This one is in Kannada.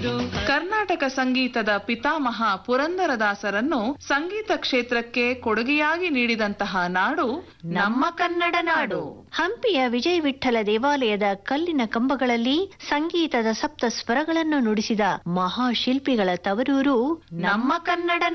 ಕರ್ನಾಟಕ ಸಂಗೀತದ ಪಿತಾಮಹ ಪುರಂದರದಾಸರನ್ನು ಸಂಗೀತ ಕ್ಷೇತ್ರಕ್ಕೆ ಕೊಡುಗೆಯಾಗಿ ನೀಡಿದಂತಹ ನಾಡು ನಮ್ಮ ಕನ್ನಡ ನಾಡು. ಹಂಪಿಯ ವಿಜಯ ವಿಠ್ಠಲ ದೇವಾಲಯದ ಕಲ್ಲಿನ ಕಂಬಗಳಲ್ಲಿ ಸಂಗೀತದ ಸಪ್ತ ಸ್ವರಗಳನ್ನು ನುಡಿಸಿದ ಮಹಾಶಿಲ್ಪಿಗಳ ತವರೂರು ನಮ್ಮ ಕನ್ನಡ